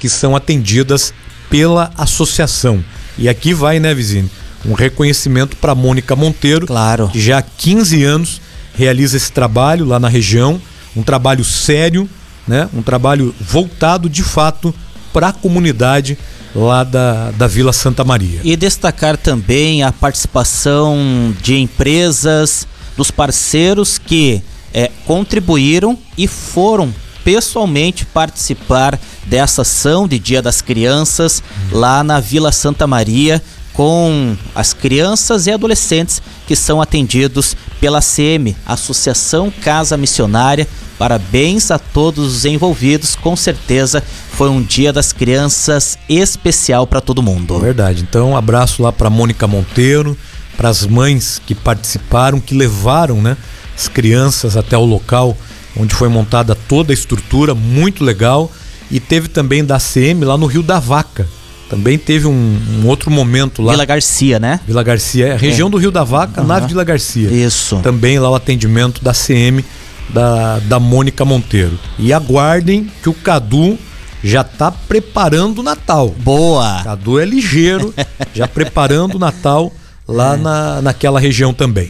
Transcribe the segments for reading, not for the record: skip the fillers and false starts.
que são atendidas pela associação. E aqui vai, né, Vizine, um reconhecimento para Mônica Monteiro, claro, que já há 15 anos realiza esse trabalho lá na região, um trabalho sério, né, um trabalho voltado de fato para a comunidade lá da Vila Santa Maria. E destacar também a participação de empresas, dos parceiros que contribuíram e foram pessoalmente participar dessa ação de Dia das Crianças lá na Vila Santa Maria, com as crianças e adolescentes que são atendidos pela ACM, Associação Casa Missionária. Parabéns a todos os envolvidos, com certeza foi um Dia das Crianças especial para todo mundo. Verdade, então um abraço lá para Mônica Monteiro, para as mães que participaram, que levaram, né, as crianças até o local onde foi montada toda a estrutura, muito legal. E teve também da ACM lá no Rio da Vaca. Também teve um outro momento lá. Vila Garcia, né? Vila Garcia, região do Rio da Vaca, na Vila Garcia. Isso. Também lá o atendimento da ACM, da Mônica Monteiro. E aguardem que o Cadu já tá preparando o Natal. Boa! Cadu é ligeiro, já preparando o Natal lá naquela região também.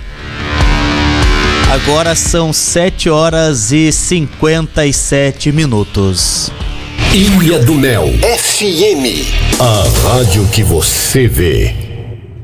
Agora são 7h57. Ilha do Mel FM, a rádio que você vê.